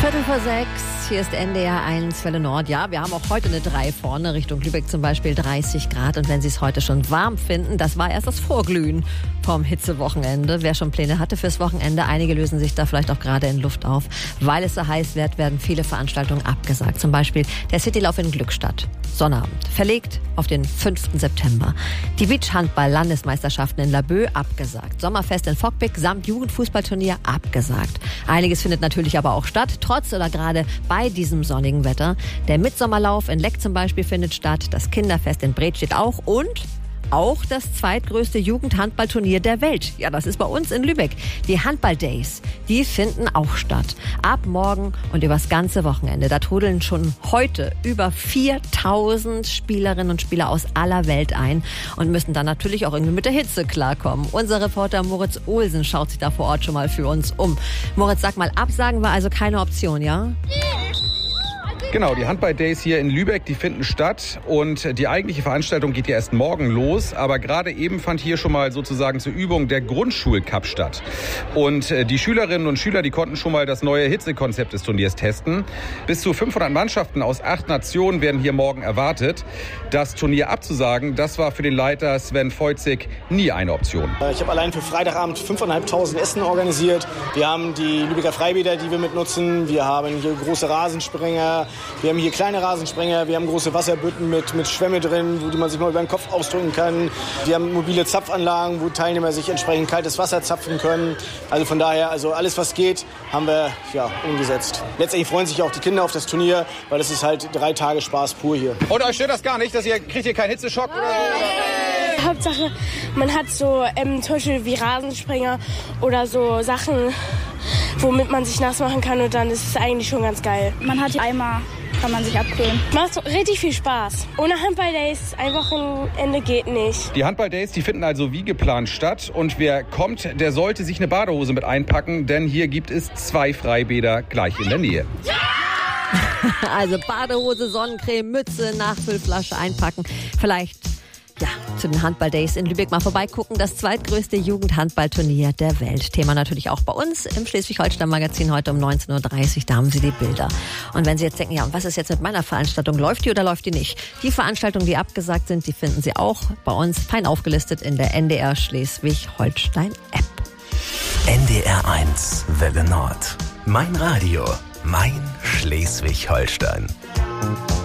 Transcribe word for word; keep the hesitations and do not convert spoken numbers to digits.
Viertel vor sechs, hier ist N D R eins Welle Nord. Ja, wir haben auch heute eine drei vorne, Richtung Lübeck zum Beispiel dreißig Grad. Und wenn Sie es heute schon warm finden, das war erst das Vorglühen vom Hitzewochenende. Wer schon Pläne hatte fürs Wochenende, einige lösen sich da vielleicht auch gerade in Luft auf. Weil es so heiß wird, werden viele Veranstaltungen abgesagt. Zum Beispiel der Citylauf in Glückstadt. Sonnabend. Verlegt auf den fünften September. Die Beachhandball-Landesmeisterschaften in Laboe abgesagt. Sommerfest in Fockbeck samt Jugendfußballturnier abgesagt. Einiges findet natürlich aber auch statt, trotz oder gerade bei diesem sonnigen Wetter. Der Mitsommerlauf in Leck zum Beispiel findet statt. Das Kinderfest in Breth steht auch und auch das zweitgrößte Jugendhandballturnier der Welt. Ja, das ist bei uns in Lübeck. Die Handball-Days, die finden auch statt. Ab morgen und übers ganze Wochenende. Da trudeln schon heute über viertausend Spielerinnen und Spieler aus aller Welt ein und müssen dann natürlich auch irgendwie mit der Hitze klarkommen. Unser Reporter Moritz Olsen schaut sich da vor Ort schon mal für uns um. Moritz, sag mal, absagen war also keine Option, ja? Genau, die Handball-Days hier in Lübeck, die finden statt und die eigentliche Veranstaltung geht ja erst morgen los, aber gerade eben fand hier schon mal sozusagen zur Übung der Grundschulcup statt. Und die Schülerinnen und Schüler, die konnten schon mal das neue Hitzekonzept des Turniers testen. Bis zu fünfhundert Mannschaften aus acht Nationen werden hier morgen erwartet. Das Turnier abzusagen, das war für den Leiter Sven Feuzig nie eine Option. Ich habe allein für Freitagabend fünftausendfünfhundert Essen organisiert. Wir haben die Lübecker Freibäder, die wir mitnutzen. Wir haben hier große Rasensprenger. Wir haben hier kleine Rasensprenger, wir haben große Wasserbütten mit, mit Schwämme drin, wo man sich mal über den Kopf ausdrücken kann. Wir haben mobile Zapfanlagen, wo Teilnehmer sich entsprechend kaltes Wasser zapfen können. Also von daher, also alles was geht, haben wir ja, umgesetzt. Letztendlich freuen sich auch die Kinder auf das Turnier, weil es ist halt drei Tage Spaß pur hier. Und euch stört das gar nicht, dass ihr kriegt ihr keinen Hitzeschock? Oder? Hauptsache, man hat so ähm, zum Beispiel wie Rasensprenger oder so Sachen, womit man sich nass machen kann und dann ist es eigentlich schon ganz geil. Man hat Eimer, kann man sich abkühlen. Macht richtig viel Spaß. Ohne Handball-Days ein Wochenende geht nicht. Die Handball-Days, die finden also wie geplant statt und wer kommt, der sollte sich eine Badehose mit einpacken, denn hier gibt es zwei Freibäder gleich in der Nähe. Also Badehose, Sonnencreme, Mütze, Nachfüllflasche einpacken. Vielleicht ja, zu den Handball-Days in Lübeck mal vorbeigucken. Das zweitgrößte Jugendhandballturnier der Welt. Thema natürlich auch bei uns im Schleswig-Holstein-Magazin heute um neunzehn Uhr dreißig. Da haben Sie die Bilder. Und wenn Sie jetzt denken, ja, und was ist jetzt mit meiner Veranstaltung? Läuft die oder läuft die nicht? Die Veranstaltungen, die abgesagt sind, die finden Sie auch bei uns fein aufgelistet in der N D R Schleswig-Holstein-App. N D R eins Welle Nord. Mein Radio. Mein Schleswig-Holstein.